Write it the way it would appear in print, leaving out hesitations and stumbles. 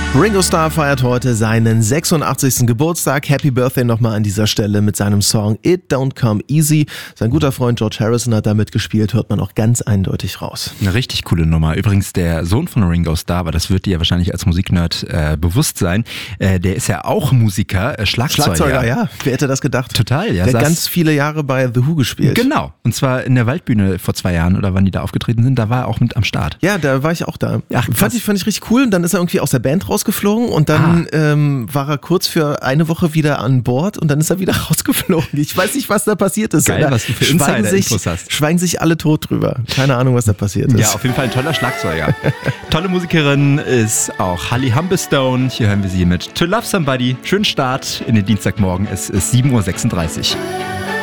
Ringo Starr feiert heute seinen 86. Geburtstag. Happy Birthday nochmal an dieser Stelle mit seinem Song It Don't Come Easy. Sein guter Freund George Harrison hat da mitgespielt, hört man auch ganz eindeutig raus. Eine richtig coole Nummer. Übrigens der Sohn von Ringo Starr, aber das wird dir ja wahrscheinlich als Musiknerd bewusst sein, der ist ja auch Musiker, Schlagzeuger. Ja. Wer hätte das gedadt? Total, ja. Der hat ganz viele Jahre bei The Who gespielt. Genau. Und zwar in der Waldbühne vor 2 Jahren oder wann die da aufgetreten sind, da war er auch mit am Start. Ja, da war ich auch da. Ach, fand ich richtig cool. Und dann ist er irgendwie aus der Band rausgeflogen und dann war er kurz für eine Woche wieder an Bord und dann ist er wieder rausgeflogen. Ich weiß nicht, was da passiert ist. Geil, was du für Insider-Infos hast. Schweigen sich alle tot drüber. Keine Ahnung, was da passiert ist. Ja, auf jeden Fall ein toller Schlagzeuger. Tolle Musikerin ist auch Holly Humberstone. Hier hören wir sie mit To Love Somebody. Schönen Start in den Dienstagmorgen. Es ist 7:36 Uhr.